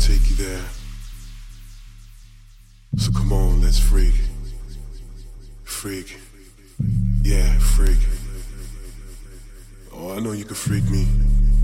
take you there. So come on, let's freak. Freak. Yeah, freak. Oh, I know you can freak me.